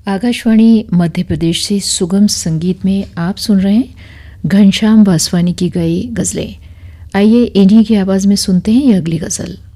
आकाशवाणी मध्य प्रदेश से सुगम संगीत में आप सुन रहे हैं घनश्याम वासवानी की गाई गज़लें। आइए इन्हीं की आवाज़ में सुनते हैं ये अगली गज़ल।